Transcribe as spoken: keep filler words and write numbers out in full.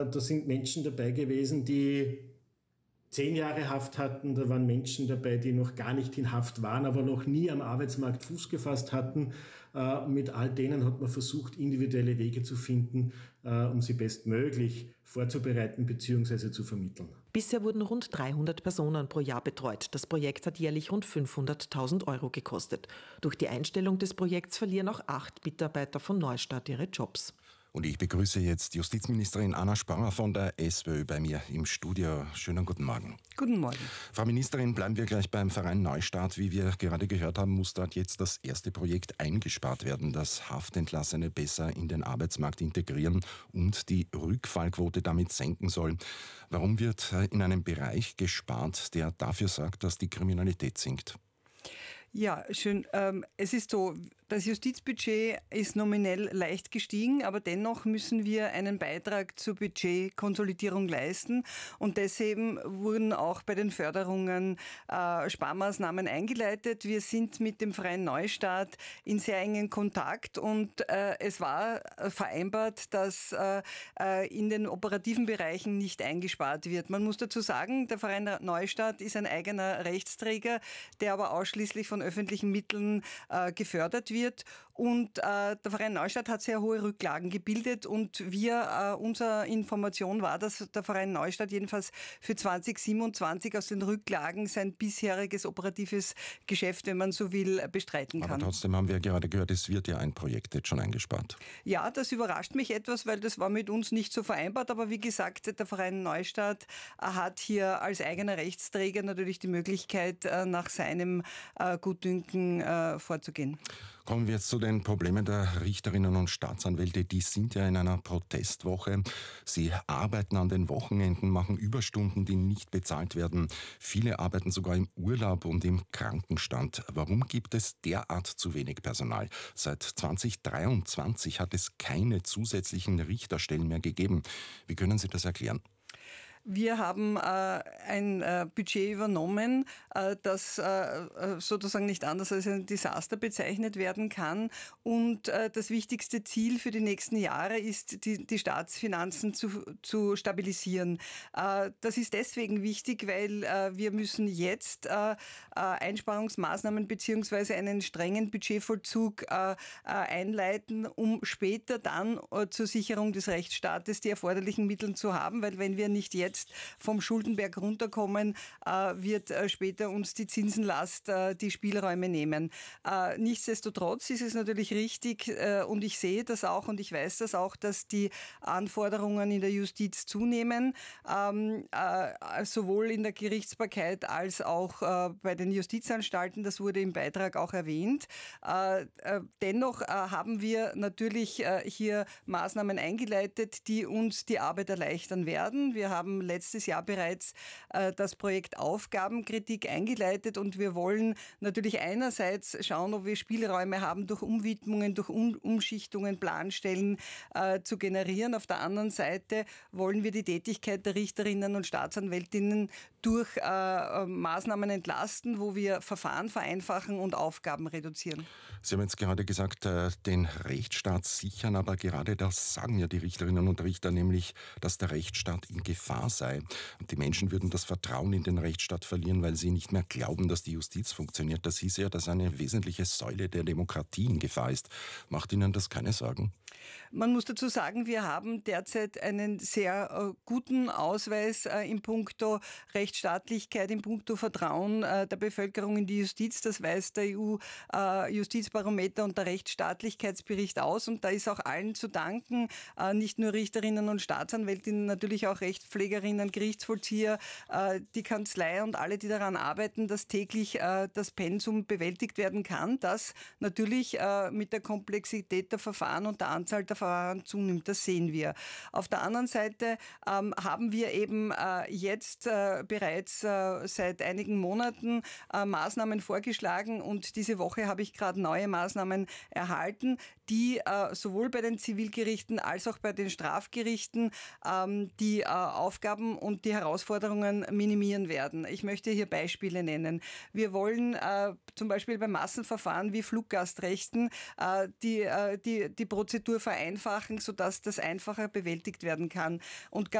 Da sind Menschen dabei gewesen, die zehn Jahre Haft hatten. Da waren Menschen dabei, die noch gar nicht in Haft waren, aber noch nie am Arbeitsmarkt Fuß gefasst hatten. Äh, mit all denen hat man versucht, individuelle Wege zu finden, äh, um sie bestmöglich vorzubereiten bzw. zu vermitteln. Bisher wurden rund dreihundert Personen pro Jahr betreut. Das Projekt hat jährlich rund fünfhunderttausend Euro gekostet. Durch die Einstellung des Projekts verlieren auch acht Mitarbeiter von Neustadt ihre Jobs. Und ich begrüße jetzt Justizministerin Anna Spanger von der SPÖ bei mir im Studio. Schönen guten Morgen. Guten Morgen. Frau Ministerin, bleiben wir gleich beim Verein Neustadt. Wie wir gerade gehört haben, muss dort jetzt das erste Projekt eingespart werden, das Haftentlassene besser in den Arbeitsmarkt integrieren und die Rückfallquote damit senken soll. Warum wird in einem Bereich gespart, der dafür sorgt, dass die Kriminalität sinkt? Ja, schön. Ähm, es ist so, das Justizbudget ist nominell leicht gestiegen, aber dennoch müssen wir einen Beitrag zur Budgetkonsolidierung leisten. Und deswegen wurden auch bei den Förderungen äh, Sparmaßnahmen eingeleitet. Wir sind mit dem Verein Neustadt in sehr engen Kontakt und äh, es war vereinbart, dass äh, in den operativen Bereichen nicht eingespart wird. Man muss dazu sagen, der Verein Neustadt ist ein eigener Rechtsträger, der aber ausschließlich von öffentlichen Mitteln äh, gefördert wird. Und äh, der Verein Neustadt hat sehr hohe Rücklagen gebildet und wir, äh, unsere Information war, dass der Verein Neustadt jedenfalls für zwanzig siebenundzwanzig aus den Rücklagen sein bisheriges operatives Geschäft, wenn man so will, bestreiten kann. Aber trotzdem haben wir gerade gehört, es wird ja ein Projekt jetzt schon eingespart. Ja, das überrascht mich etwas, weil das war mit uns nicht so vereinbart. Aber wie gesagt, der Verein Neustadt hat hier als eigener Rechtsträger natürlich die Möglichkeit, nach seinem äh, Gutdünken äh, vorzugehen. Kommen wir jetzt zu den Problemen der Richterinnen und Staatsanwälte. Die sind ja in einer Protestwoche. Sie arbeiten an den Wochenenden, machen Überstunden, die nicht bezahlt werden. Viele arbeiten sogar im Urlaub und im Krankenstand. Warum gibt es derart zu wenig Personal? Seit zweitausenddreiundzwanzig hat es keine zusätzlichen Richterstellen mehr gegeben. Wie können Sie das erklären? Wir haben äh, ein äh, Budget übernommen, äh, das äh, sozusagen nicht anders als ein Desaster bezeichnet werden kann. Und äh, das wichtigste Ziel für die nächsten Jahre ist, die, die Staatsfinanzen zu, zu stabilisieren. Äh, das ist deswegen wichtig, weil äh, wir müssen jetzt äh, äh, Einsparungsmaßnahmen beziehungsweise einen strengen Budgetvollzug äh, äh, einleiten, um später dann äh, zur Sicherung des Rechtsstaates die erforderlichen Mittel zu haben, weil wenn wir nicht jetzt jetzt vom Schuldenberg runterkommen, äh, wird äh, später uns die Zinsenlast äh, die Spielräume nehmen. Äh, nichtsdestotrotz ist es natürlich richtig äh, und ich sehe das auch und ich weiß das auch, dass die Anforderungen in der Justiz zunehmen, ähm, äh, sowohl in der Gerichtsbarkeit als auch äh, bei den Justizanstalten. Das wurde im Beitrag auch erwähnt. Äh, äh, dennoch äh, haben wir natürlich äh, hier Maßnahmen eingeleitet, die uns die Arbeit erleichtern werden. Wir haben letztes Jahr bereits äh, das Projekt Aufgabenkritik eingeleitet und wir wollen natürlich einerseits schauen, ob wir Spielräume haben, durch Umwidmungen, durch um Umschichtungen, Planstellen äh, zu generieren. Auf der anderen Seite wollen wir die Tätigkeit der Richterinnen und Staatsanwältinnen durch äh, Maßnahmen entlasten, wo wir Verfahren vereinfachen und Aufgaben reduzieren. Sie haben jetzt gerade gesagt, äh, den Rechtsstaat sichern, aber gerade das sagen ja die Richterinnen und Richter, nämlich, dass der Rechtsstaat in Gefahr sei. Und die Menschen würden das Vertrauen in den Rechtsstaat verlieren, weil sie nicht mehr glauben, dass die Justiz funktioniert. Das hieß ja, dass eine wesentliche Säule der Demokratie in Gefahr ist. Macht Ihnen das keine Sorgen? Man muss dazu sagen, wir haben derzeit einen sehr äh, guten Ausweis äh, in puncto Rechtsstaatlichkeit, in puncto Vertrauen äh, der Bevölkerung in die Justiz. Das weist der E U-Justizbarometer äh, und der Rechtsstaatlichkeitsbericht aus. Und da ist auch allen zu danken, äh, nicht nur Richterinnen und Staatsanwältinnen, natürlich auch Rechtspflegerinnen, Gerichtsvollzieher, äh, die Kanzlei und alle, die daran arbeiten, dass täglich äh, das Pensum bewältigt werden kann, das natürlich äh, mit der Komplexität der Verfahren und der Anzahl der Verfahren zunimmt. Das sehen wir. Auf der anderen Seite ähm, haben wir eben äh, jetzt äh, bereits äh, seit einigen Monaten äh, Maßnahmen vorgeschlagen und diese Woche habe ich gerade neue Maßnahmen erhalten, die äh, sowohl bei den Zivilgerichten als auch bei den Strafgerichten ähm, die äh, Aufgaben und die Herausforderungen minimieren werden. Ich möchte hier Beispiele nennen. Wir wollen äh, zum Beispiel bei Massenverfahren wie Fluggastrechten äh, die, äh, die, die Prozedur vereinfachen, sodass das einfacher bewältigt werden kann. Und